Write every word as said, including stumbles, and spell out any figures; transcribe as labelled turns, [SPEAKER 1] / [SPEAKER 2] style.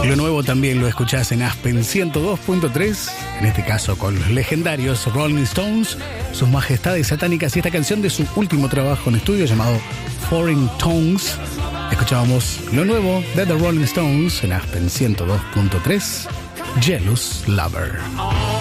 [SPEAKER 1] Lo nuevo también lo escuchás en Aspen ciento dos punto tres, en este caso con los legendarios Rolling Stones, sus majestades satánicas y esta canción de su último trabajo en estudio llamado Foreign Tongues. Escuchábamos lo nuevo de The Rolling Stones en Aspen ciento dos punto tres, Jealous Lover.